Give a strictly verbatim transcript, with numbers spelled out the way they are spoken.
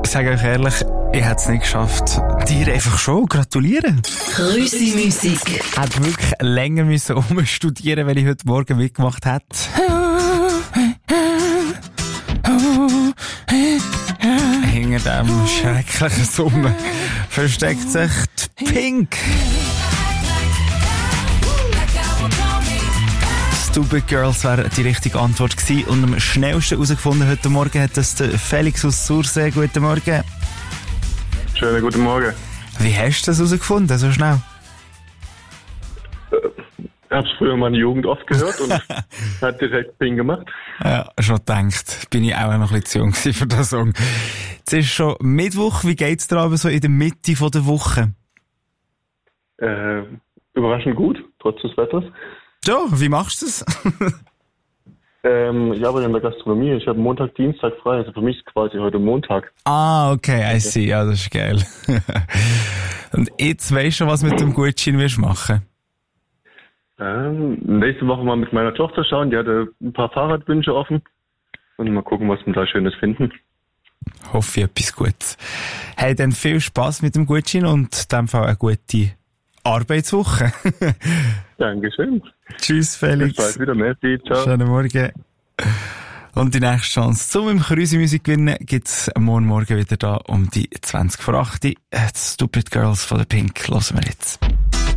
sage euch ehrlich, ich hätte es nicht geschafft. Dir einfach schon gratulieren. Krüsi-Musik. Ich hätte wirklich länger müssen umstudieren, wenn ich heute Morgen mitgemacht hätte. Hinter dem schrecklichen Summen versteckt sich die Pink. Stupid Girls wäre die richtige Antwort gewesen. Und am schnellsten herausgefunden heute Morgen hat das der Felix aus Sursee. Guten Morgen. Schönen guten Morgen. Wie hast du das herausgefunden, so schnell? Ich habe es früher in meiner Jugend oft gehört und hat direkt Ping gemacht. Ja, schon gedacht. Bin ich auch noch ein bisschen zu jung für diesen Song. Jetzt ist schon Mittwoch. Wie geht's dir aber so in der Mitte der Woche? Äh, überraschend gut, trotz des Wetters. Ja, wie machst du das? ähm, ich arbeite in der Gastronomie. Ich habe Montag, Dienstag frei. Also für mich ist quasi heute Montag. Ah, okay, I see. Ja, das ist geil. Und jetzt weisst du schon, was mit dem Gutschein wirst machen? Ähm, nächste Woche mal mit meiner Tochter schauen. Die hatte ein paar Fahrradwünsche offen. Und mal gucken, was wir da Schönes finden. Hoffe ich etwas Gutes. Hey, dann viel Spass mit dem Gutschein und in dem Fall eine gute Arbeitswoche. Dankeschön. Tschüss, Felix. Bis bald wieder. Merci. Ciao. Schönen Morgen. Und die nächste Chance zum im Krüsi-Musik gewinnen gibt's morgen Morgen wieder da um die zwanzig vor acht. Die Stupid Girls von der Pink hören wir jetzt.